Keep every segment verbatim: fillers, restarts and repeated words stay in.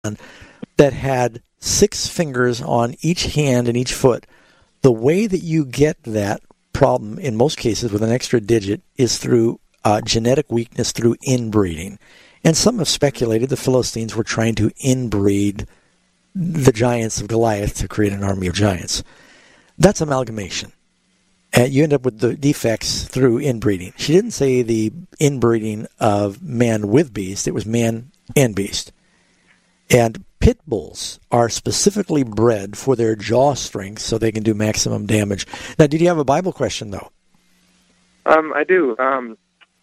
that had six fingers on each hand and each foot. The way that you get that problem, in most cases with an extra digit, is through uh, genetic weakness through inbreeding. And some have speculated the Philistines were trying to inbreed the giants of Goliath to create an army of giants. That's amalgamation. And you end up with the defects through inbreeding. She didn't say the inbreeding of man with beast. It was man and beast. And pit bulls are specifically bred for their jaw strength so they can do maximum damage. Now, did you have a Bible question, though? Um, I do. Um,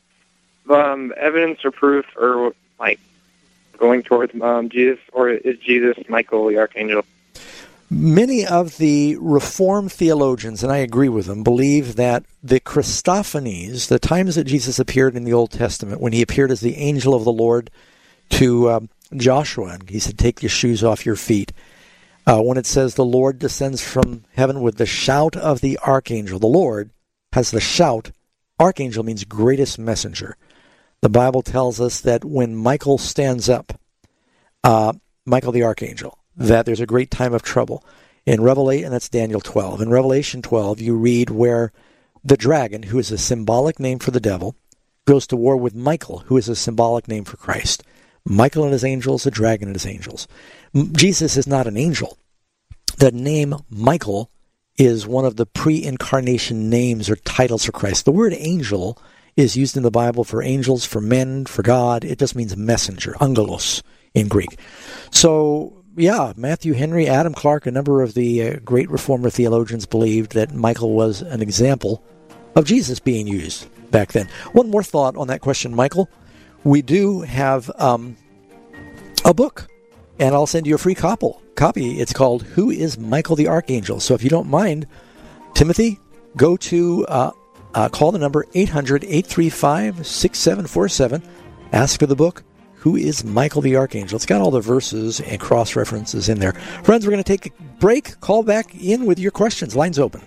um, evidence or proof or, like, going towards um, Jesus, or is Jesus Michael the Archangel? Many of the Reformed theologians, and I agree with them, believe that the Christophanies, the times that Jesus appeared in the Old Testament, when he appeared as the angel of the Lord to um, Joshua, and he said, take your shoes off your feet. Uh, when it says the Lord descends from heaven with the shout of the archangel, the Lord has the shout. Archangel means greatest messenger. The Bible tells us that when Michael stands up, uh, Michael the archangel, that there's a great time of trouble. In Revelation, and that's Daniel twelve. In Revelation twelve, you read where the dragon, who is a symbolic name for the devil, goes to war with Michael, who is a symbolic name for Christ. Michael and his angels, the dragon and his angels. Jesus is not an angel. The name Michael is one of the pre-incarnation names or titles for Christ. The word angel is used in the Bible for angels, for men, for God. It just means messenger, angelos in Greek. So, yeah, Matthew Henry, Adam Clark, a number of the uh, great Reformer theologians believed that Michael was an example of Jesus being used back then. One more thought on that question, Michael. We do have um, a book, and I'll send you a free copy. Copy. It's called Who is Michael the Archangel? So if you don't mind, Timothy, go to uh, uh, call the number eight hundred, eight three five, six seven four seven. Ask for the book, Who is Michael the Archangel? It's got all the verses and cross-references in there. Friends, we're going to take a break. Call back in with your questions. Lines open.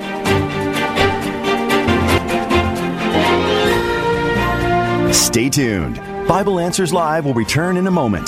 Stay tuned. Bible Answers Live will return in a moment.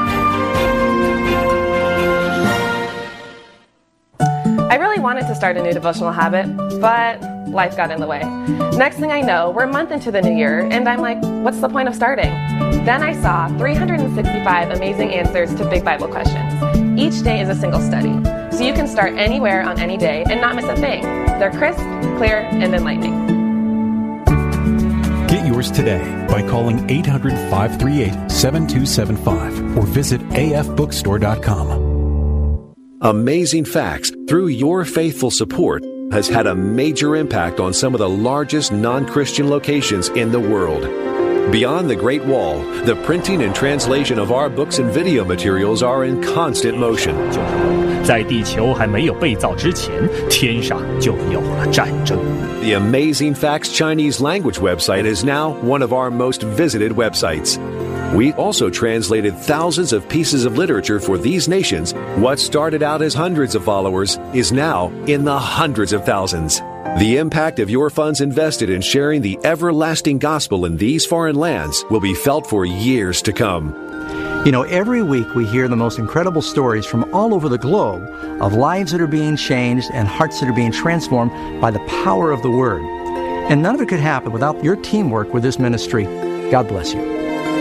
I really wanted to start a new devotional habit, but life got in the way. Next thing I know, we're a month into the new year, and I'm like, what's the point of starting? Then I saw three hundred sixty-five amazing answers to big Bible questions. Each day is a single study, so you can start anywhere on any day and not miss a thing. They're crisp, clear, and enlightening. Get yours today by calling eight hundred, five three eight, seven two seven five or visit a f bookstore dot com. Amazing Facts, through your faithful support, has had a major impact on some of the largest non-Christian locations in the world. Beyond the Great Wall, the printing and translation of our books and video materials are in constant motion. 在地球还没有被造之前，天上就有了战争。 The Amazing Facts Chinese language website is now one of our most visited websites. We also translated thousands of pieces of literature for these nations. What started out as hundreds of followers is now in the hundreds of thousands. The impact of your funds invested in sharing the everlasting gospel in these foreign lands will be felt for years to come. You know, every week we hear the most incredible stories from all over the globe of lives that are being changed and hearts that are being transformed by the power of the Word. And none of it could happen without your teamwork with this ministry. God bless you.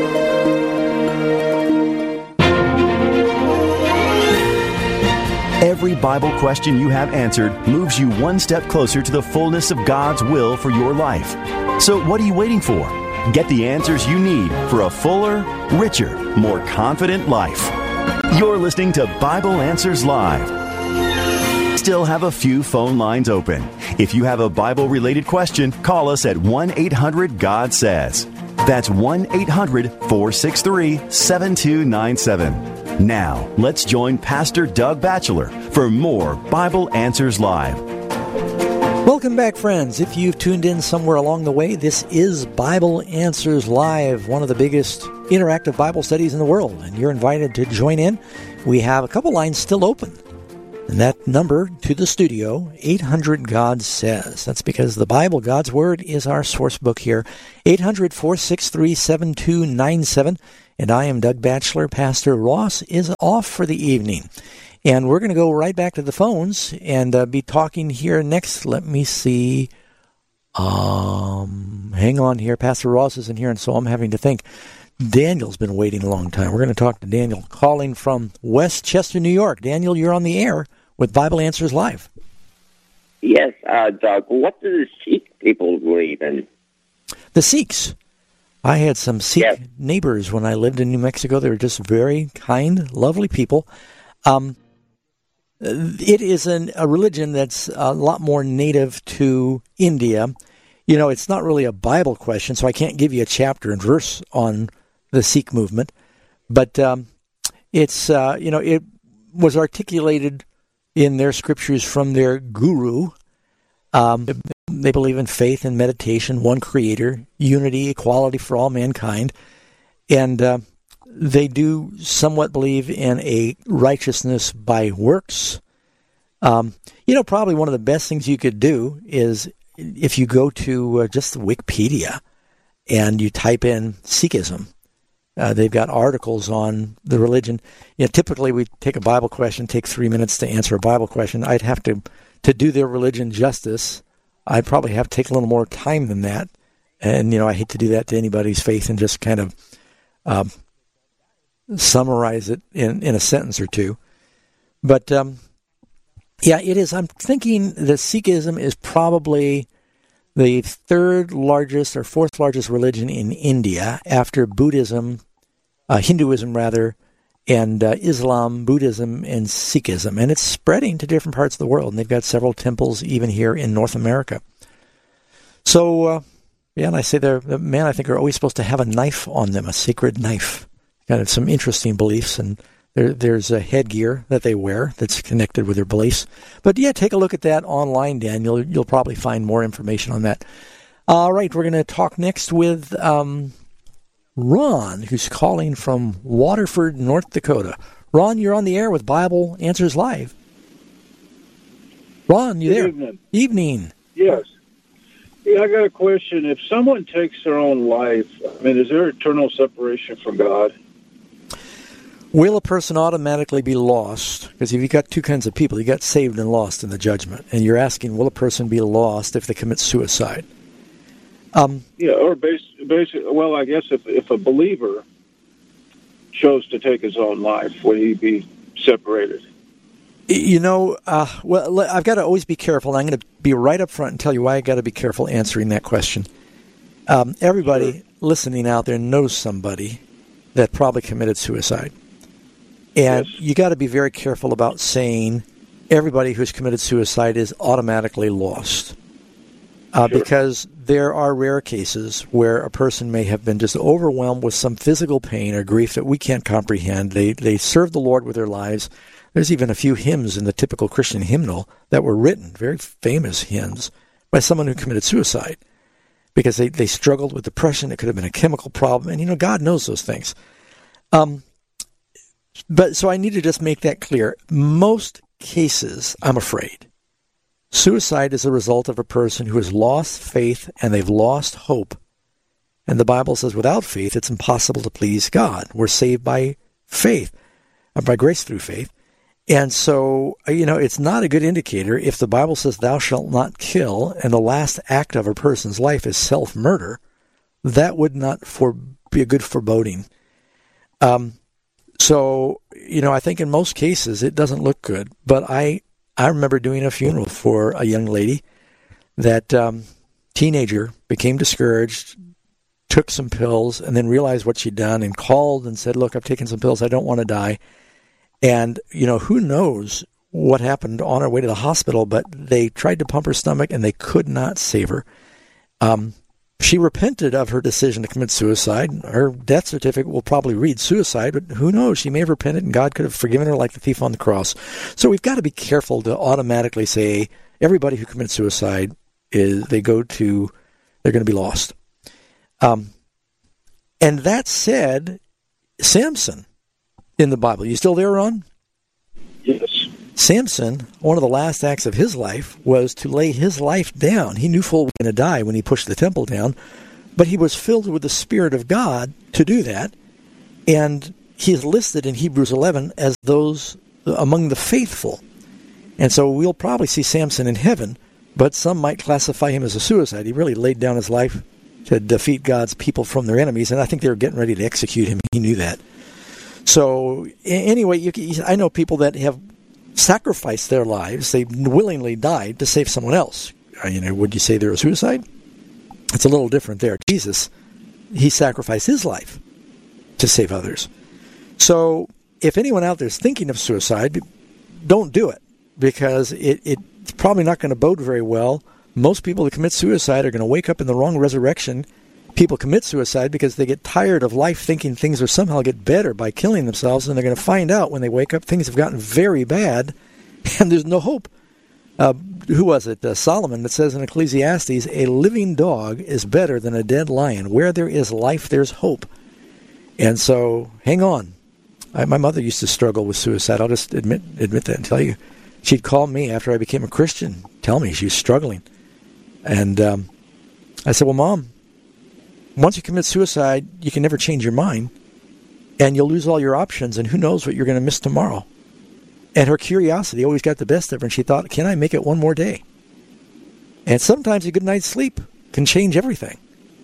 Every Bible question you have answered moves you one step closer to the fullness of God's will for your life. So what are you waiting for? Get the answers you need for a fuller, richer, more confident life. You're listening to Bible Answers Live. Still have a few phone lines open. If you have a Bible-related question, call us at one eight hundred God says. That's one eight hundred, four six three, seven two nine seven. Now, let's join Pastor Doug Batchelor for more Bible Answers Live. Welcome back, friends. If you've tuned in somewhere along the way, this is Bible Answers Live, one of the biggest interactive Bible studies in the world, and you're invited to join in. We have a couple lines still open, and that number to the studio, eight hundred God says. That's because the Bible, God's Word, is our source book here. eight hundred, four six three, seven two nine seven. And I am Doug Batchelor. Pastor Ross is off for the evening. And we're going to go right back to the phones and uh, be talking here next. Let me see. Um, hang on here. Pastor Ross isn't here, and so I'm having to think. Daniel's been waiting a long time. We're going to talk to Daniel, calling from Westchester, New York. Daniel, you're on the air with Bible Answers Live. Yes, uh, Doug, what do the Sikh people believe in? The Sikhs. I had some Sikh yes. neighbors when I lived in New Mexico. They were just very kind, lovely people. Um, it is an, a religion that's a lot more native to India. You know, it's not really a Bible question, so I can't give you a chapter and verse on the Sikh movement. But um, it's, uh, you know, it was articulated in their scriptures from their guru. Um, they believe in faith and meditation, one creator, unity, equality for all mankind. And uh, they do somewhat believe in a righteousness by works. Um, you know, probably one of the best things you could do is if you go to uh, just Wikipedia and you type in Sikhism. Uh, they've got articles on the religion. You know, typically we take a Bible question, take three minutes to answer a Bible question. I'd have to, to do their religion justice, I'd probably have to take a little more time than that. And, you know, I hate to do that to anybody's faith and just kind of um, summarize it in, in a sentence or two. But, um, yeah, it is. I'm thinking that Sikhism is probably the third largest or fourth largest religion in India after Buddhism, uh, Hinduism rather, and uh, Islam, Buddhism, and Sikhism. And it's spreading to different parts of the world. And they've got several temples even here in North America. So, uh, yeah, and I say they're, the men, I think, are always supposed to have a knife on them, a sacred knife. Kind of some interesting beliefs, and there, there's a headgear that they wear that's connected with their beliefs. But, yeah, take a look at that online, Dan. You'll, you'll probably find more information on that. All right, we're going to talk next with um, Ron, who's calling from Waterford, North Dakota. Ron, you're on the air with Bible Answers Live. Ron, you Good there? Evening. Evening. Yes. Yeah, I got a question. If someone takes their own life, I mean, is there eternal separation from God? Will a person automatically be lost? Because you've got two kinds of people. You got saved and lost in the judgment. And you're asking, will a person be lost if they commit suicide? Um, yeah, or basically, base, well, I guess if, if a believer chose to take his own life, would he be separated? You know, uh, well, I've got to always be careful, and I'm going to be right up front and tell you why I've got to be careful answering that question. Um, everybody sure. listening out there knows somebody that probably committed suicide. And yes. you got to be very careful about saying everybody who's committed suicide is automatically lost. Uh, sure. Because there are rare cases where a person may have been just overwhelmed with some physical pain or grief that we can't comprehend. They they serve the Lord with their lives. There's even a few hymns in the typical Christian hymnal that were written, very famous hymns, by someone who committed suicide because they, they struggled with depression. It could have been a chemical problem. And, you know, God knows those things. Um, but so I need to just make that clear. Most cases, I'm afraid, suicide is a result of a person who has lost faith and they've lost hope. And the Bible says without faith, it's impossible to please God. We're saved by faith, by grace through faith. And so, you know, it's not a good indicator if the Bible says thou shalt not kill and the last act of a person's life is self-murder. That would not for, be a good foreboding. Um, so, you know, I think in most cases it doesn't look good. But I, I remember doing a funeral for a young lady that um, teenager became discouraged, took some pills, and then realized what she'd done and called and said, look, I've taken some pills. I don't want to die. And, you know, who knows what happened on her way to the hospital, but they tried to pump her stomach and they could not save her. Um, she repented of her decision to commit suicide. Her death certificate will probably read suicide, but who knows? She may have repented and God could have forgiven her like the thief on the cross. So we've got to be careful to automatically say everybody who commits suicide is, they go to, they're going to be lost. Um, and that said, Samson, in the Bible. You still there, Ron? Yes. Samson, one of the last acts of his life was to lay his life down. He knew full well he was going to die when he pushed the temple down, but he was filled with the Spirit of God to do that. And he is listed in Hebrews eleven as those among the faithful. And so we'll probably see Samson in heaven, but some might classify him as a suicide. He really laid down his life to defeat God's people from their enemies, and I think they were getting ready to execute him. He knew that. So anyway, you, I know people that have sacrificed their lives. They willingly died to save someone else. You know, would you say they're a suicide? It's a little different there. Jesus, he sacrificed his life to save others. So if anyone out there is thinking of suicide, don't do it, because it, it's probably not going to bode very well. Most people that commit suicide are going to wake up in the wrong resurrection. People commit suicide because they get tired of life thinking things will somehow get better by killing themselves, and they're going to find out when they wake up things have gotten very bad, and there's no hope. Uh, who was it? Uh, Solomon, that says in Ecclesiastes, a living dog is better than a dead lion. Where there is life, there's hope. And so, hang on. I, my mother used to struggle with suicide. I'll just admit admit that and tell you. She'd call me after I became a Christian, tell me she was struggling. And um, I said, well, Mom, once you commit suicide, you can never change your mind, and you'll lose all your options, and who knows what you're going to miss tomorrow. And her curiosity always got the best of her, and she thought, can I make it one more day? And sometimes a good night's sleep can change everything.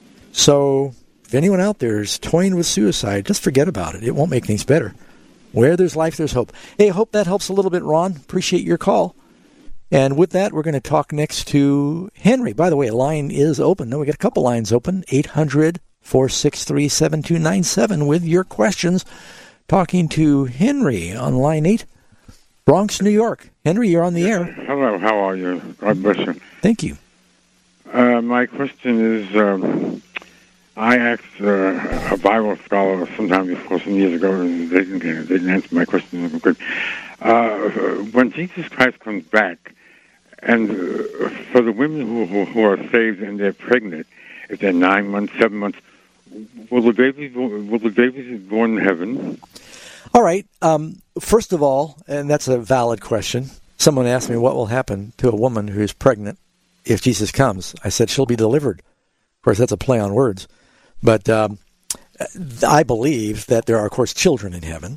So if anyone out there is toying with suicide, just forget about it. It won't make things better. Where there's life, there's hope. Hey, I hope that helps a little bit, Ron. Appreciate your call. And with that, we're going to talk next to Henry. By the way, a line is open. No, we got a couple lines open. eight hundred, four six three, seven two nine seven with your questions. Talking to Henry on line eight. Bronx, New York. Henry, you're on the air. Hello, how are you? God bless you. Thank you. Uh, my question is, um, I asked uh, a Bible scholar sometime before some years ago, and they didn't, they didn't answer my question. Good. Uh, when Jesus Christ comes back, and uh, for the women who, who, who are saved and they're pregnant, if they're nine months, seven months, will the baby will the baby be born in heaven? All right. Um, first of all, and that's a valid question, someone asked me what will happen to a woman who's pregnant if Jesus comes. I said she'll be delivered. Of course, that's a play on words. But um, I believe that there are, of course, children in heaven.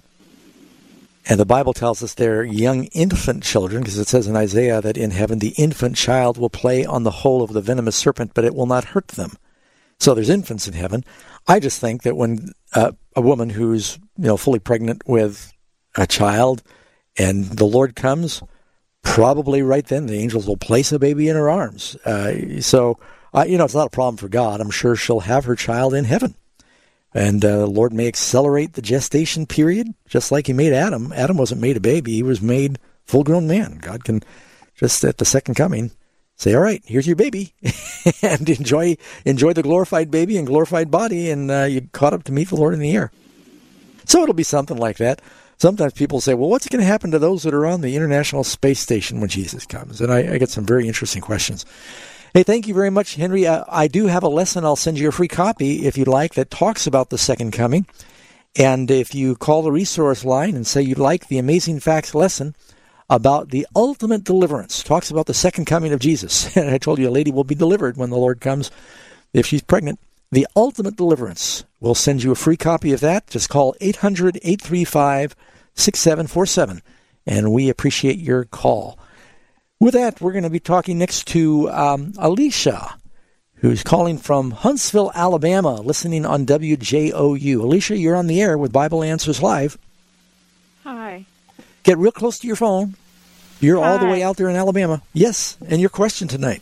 And the Bible tells us they're young infant children, because it says in Isaiah that in heaven the infant child will play on the hole of the venomous serpent, but it will not hurt them. So there's infants in heaven. I just think that when uh, a woman who's you know fully pregnant with a child and the Lord comes, probably right then the angels will place a baby in her arms. Uh, so, uh, you know, it's not a problem for God. I'm sure she'll have her child in heaven. And uh, the Lord may accelerate the gestation period, just like he made Adam. Adam wasn't made a baby. He was made full-grown man. God can just at the second coming say, all right, here's your baby, and enjoy enjoy the glorified baby and glorified body, and uh, you caught up to meet the Lord in the air. So it'll be something like that. Sometimes people say, well, what's going to happen to those that are on the International Space Station when Jesus comes? And I, I get some very interesting questions. Hey, thank you very much, Henry. Uh, I do have a lesson. I'll send you a free copy if you'd like that talks about the second coming. And if you call the resource line and say you'd like the Amazing Facts lesson about the ultimate deliverance, talks about the second coming of Jesus. And I told you a lady will be delivered when the Lord comes if she's pregnant. The ultimate deliverance. We'll send you a free copy of that. Just call eight hundred, eight three five, six seven four seven. And we appreciate your call. With that, we're going to be talking next to um, Alicia, who's calling from Huntsville, Alabama, listening on W J O U. Alicia, you're on the air with Bible Answers Live. Hi. Get real close to your phone. You're Hi. all the way out there in Alabama. Yes, and your question tonight.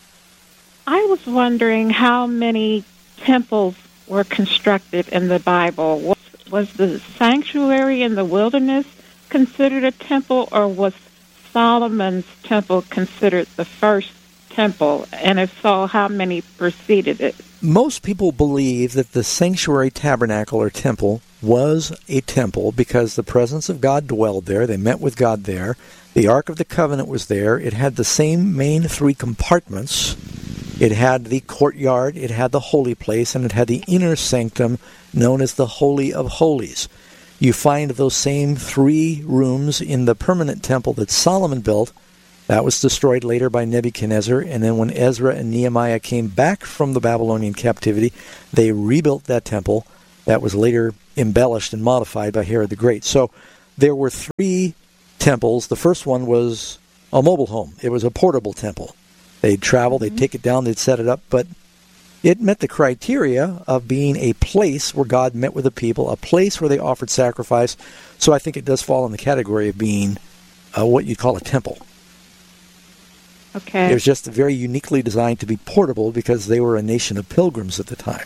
I was wondering how many temples were constructed in the Bible. Was, was the sanctuary in the wilderness considered a temple, or was Solomon's temple considered the first temple? And if so, how many preceded it? Most people believe that the sanctuary tabernacle or temple was a temple because the presence of God dwelled there. They met with God there. The Ark of the Covenant was there. It had the same main three compartments. It had the courtyard, it had the holy place, and it had the inner sanctum known as the Holy of Holies. You find those same three rooms in the permanent temple that Solomon built. That was destroyed later by Nebuchadnezzar, and then when Ezra and Nehemiah came back from the Babylonian captivity, they rebuilt that temple. That was later embellished and modified by Herod the Great. So there were three temples. The first one was a mobile home. It was a portable temple. They'd travel, they'd take it down, they'd set it up, but it met the criteria of being a place where God met with the people, a place where they offered sacrifice. So I think it does fall in the category of being uh, what you'd call a temple. Okay. It was just very uniquely designed to be portable because they were a nation of pilgrims at the time.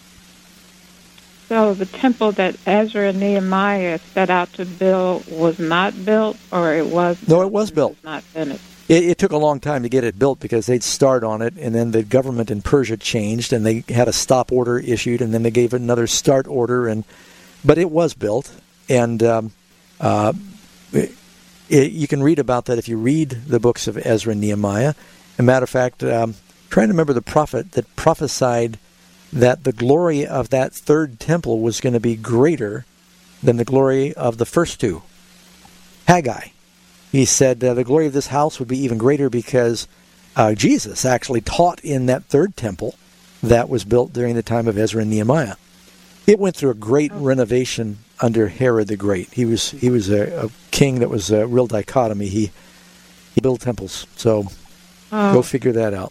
So the temple that Ezra and Nehemiah set out to build was not built, or it was? No, it was built. It was not finished. It, it took a long time to get it built because they'd start on it, and then the government in Persia changed, and they had a stop order issued, and then they gave it another start order. And but it was built, and um, uh, it, it, you can read about that if you read the books of Ezra and Nehemiah. As a matter of fact, um, trying to remember the prophet that prophesied that the glory of that third temple was going to be greater than the glory of the first two. Haggai. He said uh, the glory of this house would be even greater because uh, Jesus actually taught in that third temple that was built during the time of Ezra and Nehemiah. It went through a great renovation under Herod the Great. He was he was a, a king that was a real dichotomy. He he built temples. So oh. Go figure that out.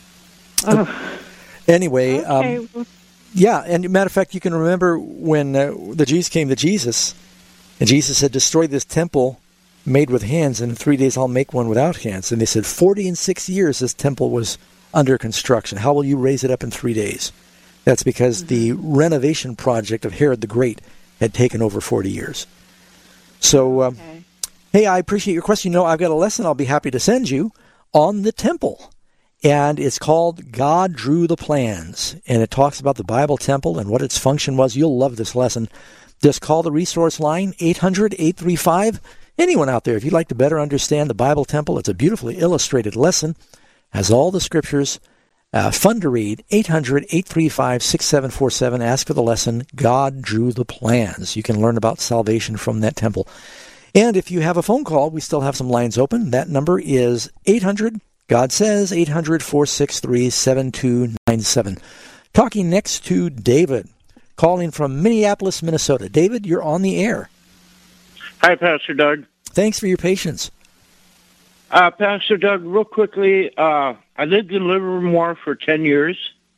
Oh. Anyway, okay. um, yeah, and matter of fact, you can remember when uh, the Jews came to Jesus, and Jesus said, destroy this temple made with hands, and in three days I'll make one without hands. And they said, forty and six years this temple was under construction. How will you raise it up in three days? That's because mm-hmm. the renovation project of Herod the Great had taken over forty years. So, um, okay. Hey, I appreciate your question. You know, I've got a lesson I'll be happy to send you on the temple. And it's called God Drew the Plans. And it talks about the Bible temple and what its function was. You'll love this lesson. Just call the resource line, eight hundred, eight three five. Anyone out there, if you'd like to better understand the Bible temple, it's a beautifully illustrated lesson. Has all the scriptures. Uh, fun to read. eight hundred, eight three five, six seven four seven. Ask for the lesson, God Drew the Plans. You can learn about salvation from that temple. And if you have a phone call, we still have some lines open. That number is eight hundred, God says, eight hundred, four six three, seven two nine seven. Talking next to David, calling from Minneapolis, Minnesota. David, you're on the air. Hi, Pastor Doug. Thanks for your patience. Uh, Pastor Doug, real quickly, uh, I lived in Livermore for ten years,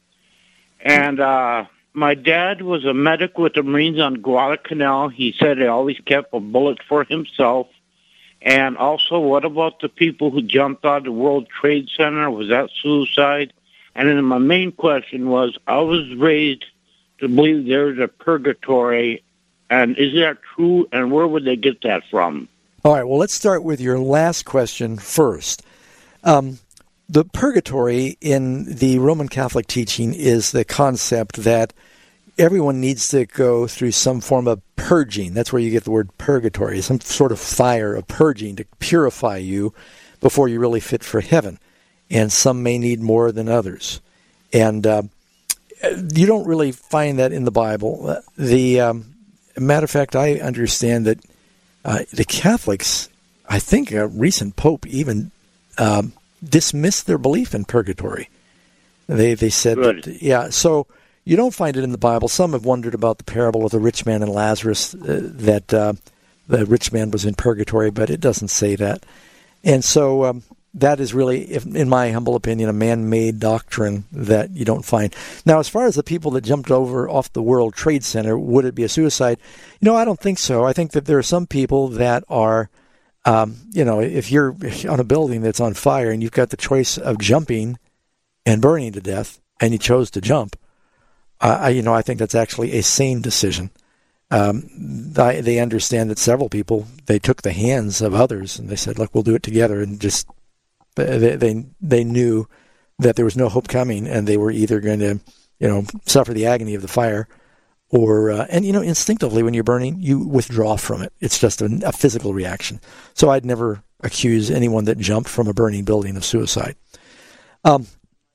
and uh, my dad was a medic with the Marines on Guadalcanal. He said he always kept a bullet for himself. And also, what about the people who jumped out of the World Trade Center? Was that suicide? And then my main question was, I was raised to believe there's a purgatory, and is that true, and where would they get that from? All right, well, let's start with your last question first. Um, the purgatory in the Roman Catholic teaching is the concept that everyone needs to go through some form of purging. That's where you get the word purgatory, some sort of fire of purging to purify you before you're really fit for heaven. And some may need more than others. And uh, you don't really find that in the Bible. The um, matter of fact, I understand that uh, the Catholics, I think a recent pope even um, dismissed their belief in purgatory. They they said, that, yeah, so you don't find it in the Bible. Some have wondered about the parable of the rich man and Lazarus, uh, that uh, the rich man was in purgatory, but it doesn't say that. And so um, that is really, if, in my humble opinion, a man-made doctrine that you don't find. Now, as far as the people that jumped over off the World Trade Center, would it be a suicide? You know, I don't think so. I think that there are some people that are, um, you know, if you're on a building that's on fire and you've got the choice of jumping and burning to death, and you chose to jump, uh, I, you know, I think that's actually a sane decision. Um, they, they understand that several people, they took the hands of others and they said, look, we'll do it together, and just They, they they knew that there was no hope coming, and they were either going to, you know, suffer the agony of the fire, or uh, and you know, instinctively when you're burning, you withdraw from it. It's just a, a physical reaction. So I'd never accuse anyone that jumped from a burning building of suicide. Um,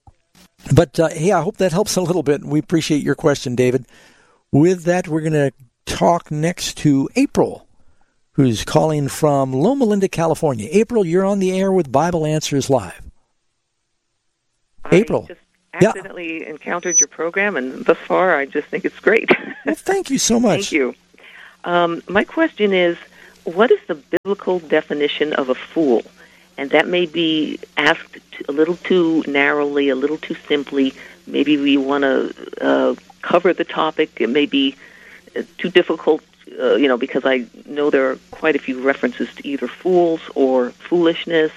but uh, hey, I hope that helps a little bit. We appreciate your question, David. With that, we're going to talk next to April, who's calling from Loma Linda, California. April, you're on the air with Bible Answers Live. I April. just accidentally yeah. encountered your program, and thus far I just think it's great. Well, thank you so much. Thank you. Um, my question is, what is the biblical definition of a fool? And that may be asked a little too narrowly, a little too simply. Maybe we want to uh, cover the topic. It may be uh, too difficult, uh, you know, because I know there are quite a few references to either fools or foolishness.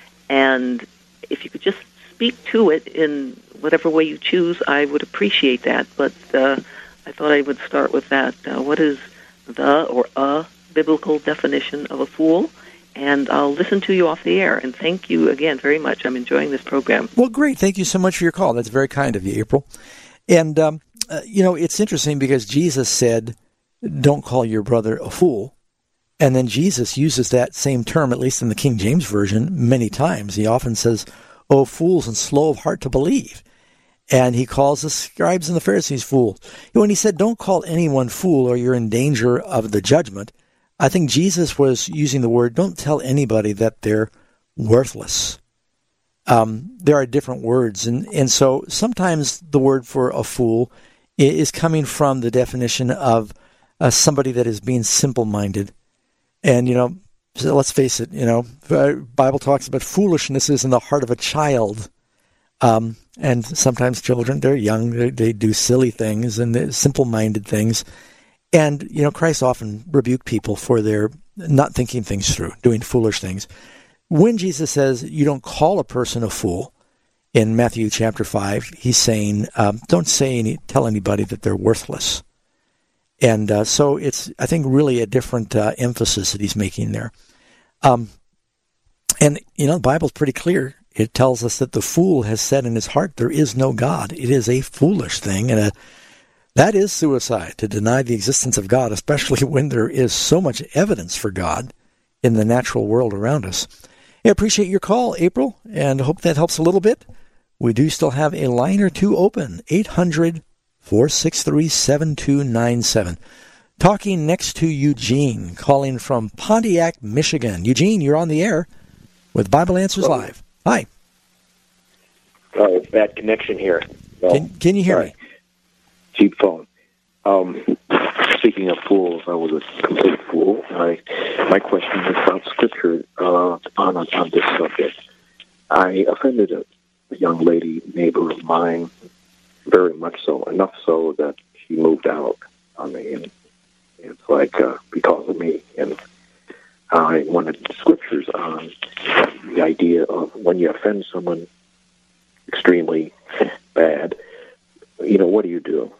And if you could just speak to it in whatever way you choose, I would appreciate that. But uh, I thought I would start with that. Uh, what is the or a biblical definition of a fool? And I'll listen to you off the air. And thank you again very much. I'm enjoying this program. Well, great. Thank you so much for your call. That's very kind of you, April. And, um, uh, you know, it's interesting because Jesus said, don't call your brother a fool. And then Jesus uses that same term, at least in the King James Version, many times. He often says, oh, fools and slow of heart to believe. And he calls the scribes and the Pharisees fools. When he said, don't call anyone fool or you're in danger of the judgment, I think Jesus was using the word, don't tell anybody that they're worthless. Um, there are different words. And, and so sometimes the word for a fool is coming from the definition of uh, somebody that is being simple-minded. And, you know, so let's face it, you know, the Bible talks about foolishness is in the heart of a child. Um, and sometimes children, they're young, they, they do silly things and simple-minded things. And, you know, Christ often rebuked people for their not thinking things through, doing foolish things. When Jesus says you don't call a person a fool in Matthew chapter five, he's saying um, don't say any, tell anybody that they're worthless. And uh, so it's, I think, really a different uh, emphasis that he's making there. Um, and, you know, the Bible's pretty clear. It tells us that the fool has said in his heart, there is no God. It is a foolish thing, and a that is suicide, to deny the existence of God, especially when there is so much evidence for God in the natural world around us. I appreciate your call, April, and hope that helps a little bit. We do still have a line or two open, eight hundred, four six three, seven two nine seven. Talking next to Eugene, calling from Pontiac, Michigan. Eugene, you're on the air with Bible Answers Hello. Live. Hi. Oh, bad connection here. Well, can, can you hear sorry. me? Cheap phone. Um, speaking of fools, I was a complete fool. I, my question is about Scripture uh, on, on this subject. I offended a, a young lady, neighbor of mine, very much so, enough so that she moved out on me. And it's like uh, because of me. And I wanted Scriptures on the idea of when you offend someone extremely bad, you know, what do you do?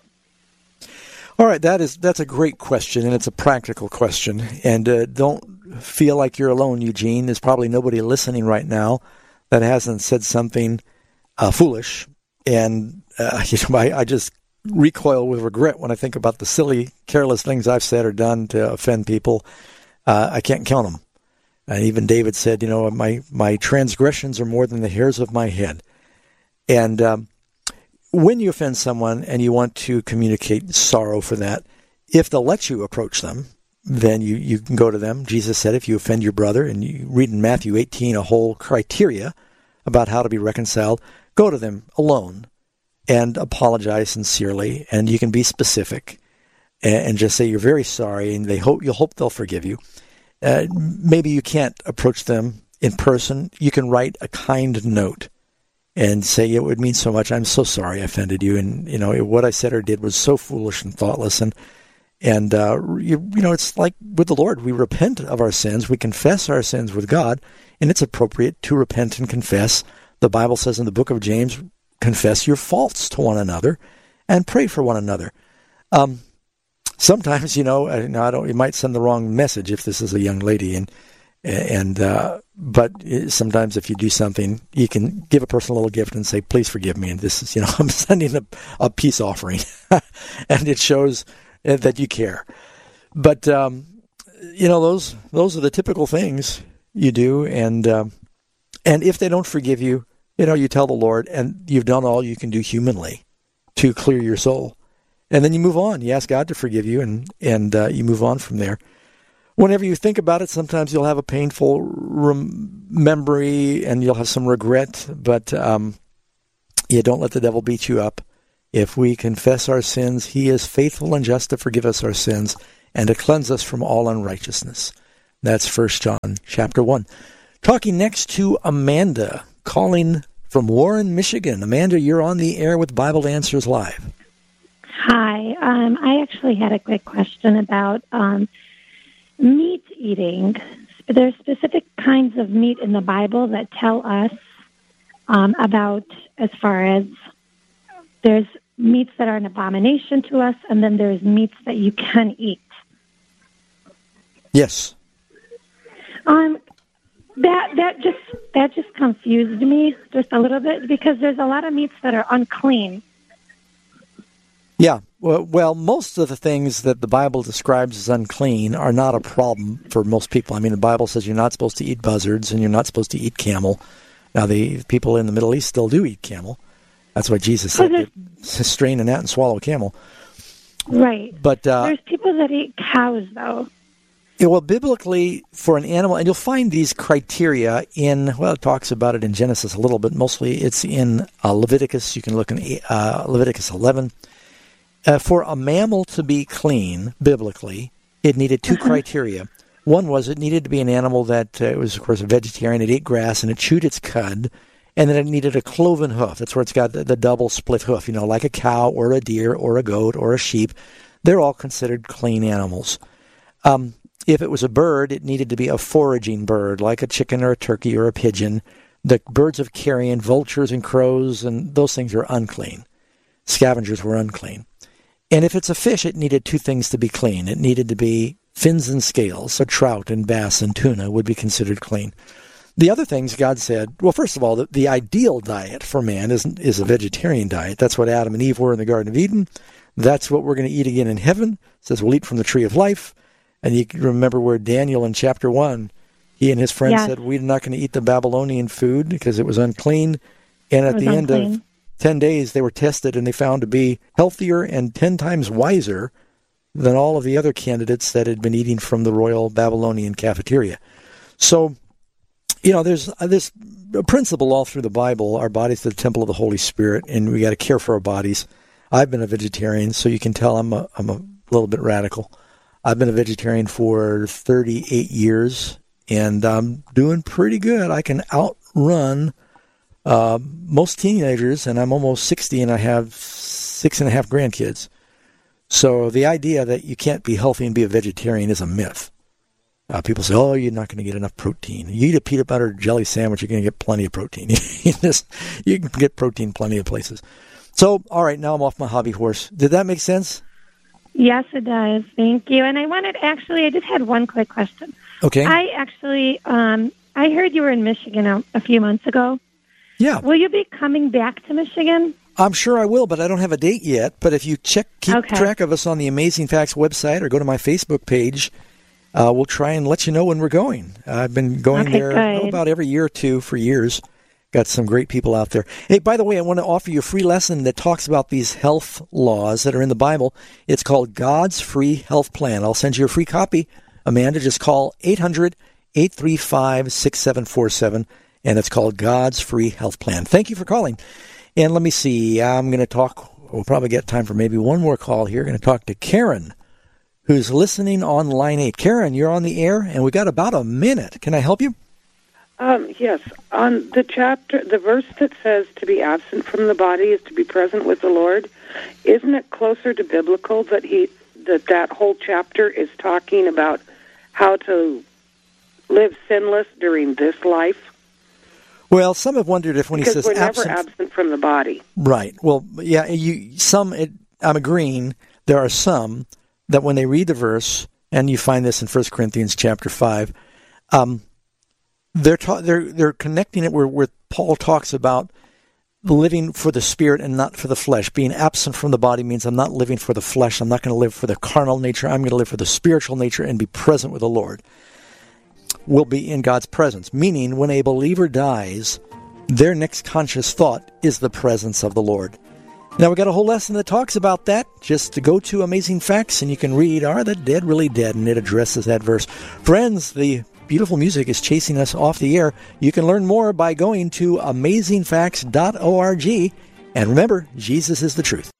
All right, that is that's a great question, and it's a practical question. And uh, don't feel like you're alone, Eugene. There's probably nobody listening right now that hasn't said something uh, foolish. And uh, you know, I, I just recoil with regret when I think about the silly, careless things I've said or done to offend people. Uh, I can't count them. And even David said, you know, my my transgressions are more than the hairs of my head. And um, when you offend someone and you want to communicate sorrow for that, if they'll let you approach them, then you, you can go to them. Jesus said if you offend your brother, and you read in Matthew eighteen a whole criteria about how to be reconciled, go to them alone and apologize sincerely, and you can be specific and, and just say you're very sorry, and they hope you'll hope they'll forgive you. Uh, maybe you can't approach them in person. You can write a kind note and say, it would mean so much. I'm so sorry I offended you. And, you know, what I said or did was so foolish and thoughtless. And, and uh, you, you know, it's like with the Lord. We repent of our sins. We confess our sins with God. And it's appropriate to repent and confess. The Bible says in the book of James, confess your faults to one another and pray for one another. Um, sometimes, you know, I, I don't, you might send the wrong message if this is a young lady. And, and uh, but sometimes if you do something, you can give a person a little gift and say, please forgive me. And this is, you know, I'm sending a, a peace offering. And it shows that you care. But, um, you know, those those are the typical things you do. And, um, and if they don't forgive you, you know, you tell the Lord, and you've done all you can do humanly to clear your soul. And then you move on. You ask God to forgive you, and, and uh, you move on from there. Whenever you think about it, sometimes you'll have a painful rem- memory and you'll have some regret. But, um, Yeah, don't let the devil beat you up. If we confess our sins, he is faithful and just to forgive us our sins and to cleanse us from all unrighteousness. That's First John chapter one. Talking next to Amanda, calling from Warren, Michigan. Amanda, you're on the air with Bible Answers Live. Hi. Um, I actually had a quick question about um, meat eating. There's specific kinds of meat in the Bible that tell us um, about, as far as there's meats that are an abomination to us, and then there's meats that you can eat. Yes. Um, that that just that just confused me just a little bit, because there's a lot of meats that are unclean. Yeah, well, well, most of the things that the Bible describes as unclean are not a problem for most people. I mean, the Bible says you're not supposed to eat buzzards and you're not supposed to eat camel. Now, the people in the Middle East still do eat camel. That's why Jesus said to strain a gnat and swallow a camel. Right. But uh, there's people that eat cows, though. Yeah, well, biblically, for an animal, and you'll find these criteria in, well, it talks about it in Genesis a little bit. Mostly it's in uh, Leviticus. You can look in uh, Leviticus eleven. Uh, for a mammal to be clean, biblically, it needed two uh-huh. criteria. One was it needed to be an animal that uh, was, of course, a vegetarian. It ate grass and it chewed its cud. And then it needed a cloven hoof. That's where it's got the, the double split hoof, you know, like a cow or a deer or a goat or a sheep. They're all considered clean animals. Um, if it was a bird, it needed to be a foraging bird, like a chicken or a turkey or a pigeon. The birds of carrion, vultures and crows, and those things are unclean. Scavengers were unclean. And if it's a fish, it needed two things to be clean. It needed to be fins and scales, so trout and bass and tuna would be considered clean. The other things God said, well, first of all, the, the ideal diet for man is, is a vegetarian diet. That's what Adam and Eve were in the Garden of Eden. That's what we're going to eat again in heaven. It says we'll eat from the tree of life. And you can remember where Daniel in chapter one, he and his friends yes. said, we're not going to eat the Babylonian food because it was unclean. And at the unclean. end of ten days, they were tested and they found to be healthier and ten times wiser than all of the other candidates that had been eating from the royal Babylonian cafeteria. So, you know, there's this principle all through the Bible. Our body's the temple of the Holy Spirit, and we got to care for our bodies. I've been a vegetarian, so you can tell I'm a, I'm a little bit radical. I've been a vegetarian for thirty-eight years, and I'm doing pretty good. I can outrun uh, most teenagers, and I'm almost sixty, and I have six and a half grandkids. So the idea that you can't be healthy and be a vegetarian is a myth. Uh, people say, oh, you're not going to get enough protein. You eat a peanut butter jelly sandwich, you're going to get plenty of protein. you, just, you can get protein plenty of places. So, all right, now I'm off my hobby horse. Did that make sense? Yes, it does. Thank you. And I wanted, actually, I just had one quick question. Okay. I actually, um, I heard you were in Michigan a, a few months ago. Yeah. Will you be coming back to Michigan? I'm sure I will, but I don't have a date yet. But if you check, keep okay. track of us on the Amazing Facts website or go to my Facebook page, uh, we'll try and let you know when we're going. Uh, I've been going okay, there oh, about every year or two for years. Got some great people out there. Hey, by the way, I want to offer you a free lesson that talks about these health laws that are in the Bible. It's called God's Free Health Plan. I'll send you a free copy. Amanda, just call eight hundred, eight three five, six seven four seven, and it's called God's Free Health Plan. Thank you for calling. And let me see. I'm going to talk. We'll probably get time for maybe one more call here. Going to talk to Karen, who's listening on line eight. Karen, you're on the air, and we got about a minute. Can I help you? Um, yes. On the chapter, the verse that says to be absent from the body is to be present with the Lord, isn't it closer to biblical that he that that whole chapter is talking about how to live sinless during this life? Well, some have wondered if when because he says we're never absent, absent from the body. Right. Well, yeah. You some. It, I'm agreeing. There are some that when they read the verse, and you find this in First Corinthians chapter five. Um, They're ta- they're they're connecting it where, where Paul talks about living for the spirit and not for the flesh. Being absent from the body means I'm not living for the flesh. I'm not going to live for the carnal nature. I'm going to live for the spiritual nature and be present with the Lord. We'll be in God's presence. Meaning, when a believer dies, their next conscious thought is the presence of the Lord. Now, we got a whole lesson that talks about that. Just to go to Amazing Facts, and you can read, Are the Dead Really Dead? And it addresses that verse. Friends, the beautiful music is chasing us off the air. You can learn more by going to amazing facts dot org, And remember, Jesus is the truth.